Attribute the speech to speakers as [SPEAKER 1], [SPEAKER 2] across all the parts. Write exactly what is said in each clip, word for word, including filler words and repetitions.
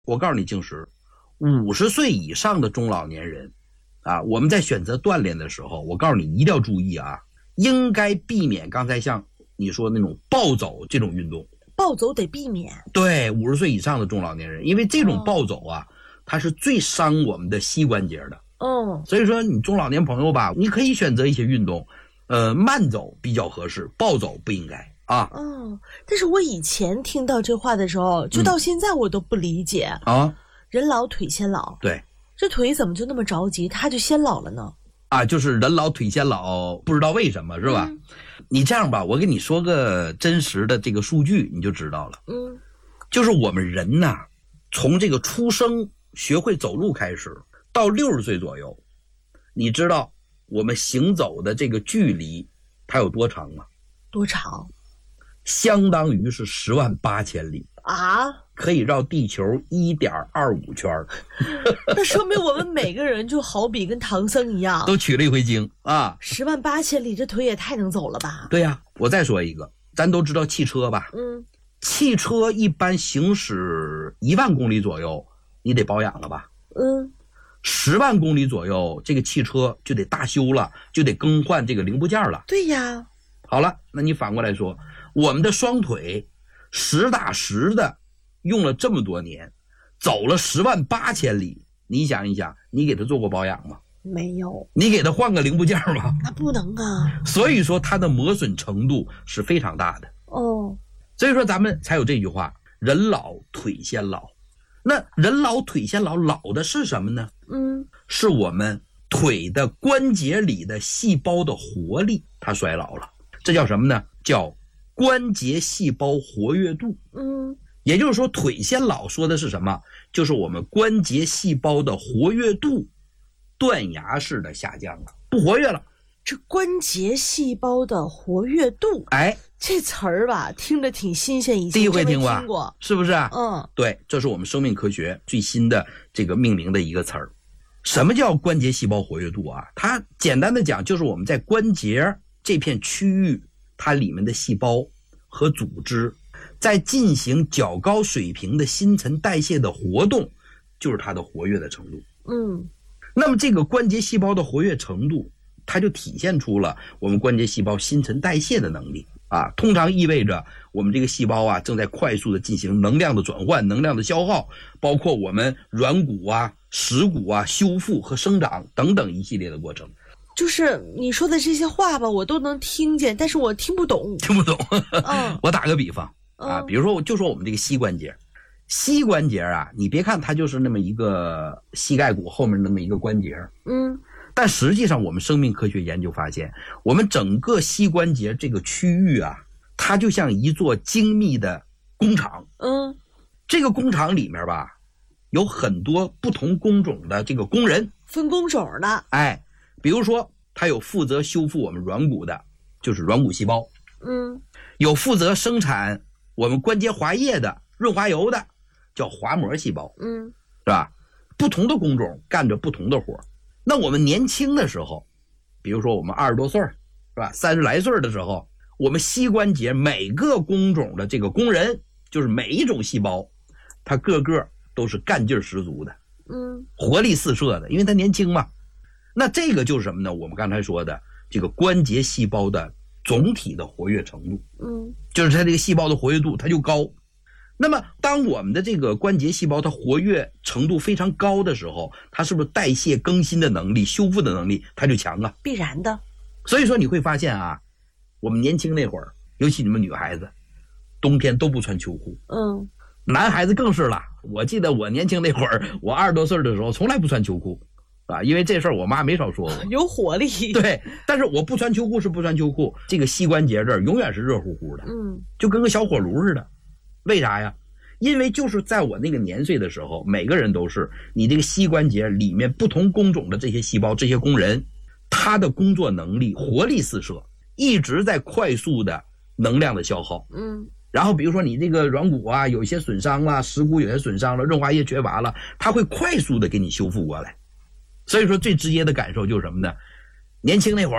[SPEAKER 1] 我告诉你静石，五十岁以上的中老年人啊，我们在选择锻炼的时候，我告诉你一定要注意啊，应该避免刚才像你说那种暴走这种运动。
[SPEAKER 2] 暴走得避免。
[SPEAKER 1] 对，五十岁以上的中老年人，因为这种暴走啊，哦、它是最伤我们的膝关节的。
[SPEAKER 2] 嗯，
[SPEAKER 1] 所以说你中老年朋友吧，你可以选择一些运动，呃，慢走比较合适，暴走不应该啊。
[SPEAKER 2] 哦，但是我以前听到这话的时候，就到现在我都不理解、
[SPEAKER 1] 嗯、啊。
[SPEAKER 2] 人老腿先老，
[SPEAKER 1] 对，
[SPEAKER 2] 这腿怎么就那么着急，他就先老了呢？
[SPEAKER 1] 啊，就是人老腿先老，不知道为什么是吧？嗯、你这样吧，我给你说个真实的这个数据，你就知道了。嗯，就是我们人呐，从这个出生学会走路开始，到六十岁左右，你知道我们行走的这个距离它有多长吗？
[SPEAKER 2] 多长？
[SPEAKER 1] 相当于是十万八千里
[SPEAKER 2] 啊！
[SPEAKER 1] 可以绕地球 一点二五圈。
[SPEAKER 2] 那说明我们每个人就好比跟唐僧一样，
[SPEAKER 1] 都取了一回经啊！
[SPEAKER 2] 十万八千里，这腿也太能走了吧？
[SPEAKER 1] 对呀、啊，我再说一个，咱都知道汽车吧？嗯，汽车一般行驶一万公里左右，你得保养了吧？嗯，十万公里左右，这个汽车就得大修了，就得更换这个零部件了。
[SPEAKER 2] 对呀。
[SPEAKER 1] 好了，那你反过来说，我们的双腿实打实的用了这么多年，走了十万八千里，你想一想，你给它做过保养吗？
[SPEAKER 2] 没有。
[SPEAKER 1] 你给它换个零部件吗？
[SPEAKER 2] 那不能啊。
[SPEAKER 1] 所以说它的磨损程度是非常大的。哦，所以说咱们才有这句话，人老腿先老。那人老腿先老，老的是什么呢？嗯，是我们腿的关节里的细胞的活力它衰老了。这叫什么呢？叫关节细胞活跃度。嗯，也就是说腿先老说的是什么？就是我们关节细胞的活跃度断崖式的下降了，不活跃了。
[SPEAKER 2] 这关节细胞的活跃度，
[SPEAKER 1] 哎，
[SPEAKER 2] 这词儿吧，听着挺新鲜，以前
[SPEAKER 1] 第一回听吧，
[SPEAKER 2] 听过，
[SPEAKER 1] 是不是？
[SPEAKER 2] 嗯，
[SPEAKER 1] 对，这是我们生命科学最新的这个命名的一个词儿。什么叫关节细胞活跃度啊？它简单的讲，就是我们在关节这片区域，它里面的细胞和组织在进行较高水平的新陈代谢的活动，就是它的活跃的程度。嗯，那么这个关节细胞的活跃程度，它就体现出了我们关节细胞新陈代谢的能力啊，通常意味着我们这个细胞啊正在快速的进行能量的转换、能量的消耗，包括我们软骨啊、蚀骨啊修复和生长等等一系列的过程。
[SPEAKER 2] 就是你说的这些话吧，我都能听见，但是我听不懂。
[SPEAKER 1] 听不懂。
[SPEAKER 2] 嗯，
[SPEAKER 1] 我打个比方啊，
[SPEAKER 2] 嗯、
[SPEAKER 1] 比如说就说我们这个膝关节，膝关节啊，你别看它就是那么一个膝盖骨后面那么一个关节，嗯，但实际上我们生命科学研究发现，我们整个膝关节这个区域啊，它就像一座精密的工厂。嗯，这个工厂里面吧，有很多不同工种的这个工人，
[SPEAKER 2] 分工种的。
[SPEAKER 1] 哎，比如说它有负责修复我们软骨的，就是软骨细胞。嗯，有负责生产我们关节滑液的、润滑油的，叫滑膜细胞。嗯，是吧？不同的工种干着不同的活。那我们年轻的时候，比如说我们二十多岁，是吧？三十来岁的时候，我们膝关节每个工种的这个工人，就是每一种细胞，它个个都是干劲十足的，嗯，活力四射的，因为它年轻嘛。那这个就是什么呢？我们刚才说的这个关节细胞的总体的活跃程度，嗯，就是它这个细胞的活跃度它就高。那么当我们的这个关节细胞它活跃程度非常高的时候，它是不是代谢更新的能力、修复的能力它就强啊？
[SPEAKER 2] 必然的。
[SPEAKER 1] 所以说你会发现啊，我们年轻那会儿，尤其你们女孩子，冬天都不穿秋裤。嗯，男孩子更是了。我记得我年轻那会儿，我二十多岁的时候，从来不穿秋裤啊，因为这事儿我妈没少说我。
[SPEAKER 2] 有火力。
[SPEAKER 1] 对，但是我不穿秋裤是不穿秋裤，这个膝关节这儿永远是热乎乎的，嗯，就跟个小火炉似的。为啥呀？因为就是在我那个年岁的时候，每个人都是你这个膝关节里面不同工种的这些细胞、这些工人，他的工作能力活力四射，一直在快速的能量的消耗。嗯，然后比如说你这个软骨啊有一些损伤了，蚀骨有些损伤了，润滑液缺乏了，它会快速的给你修复过来。所以说最直接的感受就是什么呢？年轻那会儿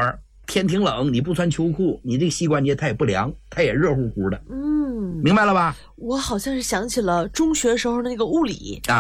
[SPEAKER 1] 天挺冷，你不穿秋裤，你这个膝关节它也不凉，它也热乎乎的。
[SPEAKER 2] 嗯，
[SPEAKER 1] 明白了吧？
[SPEAKER 2] 我好像是想起了中学时候那个物理啊。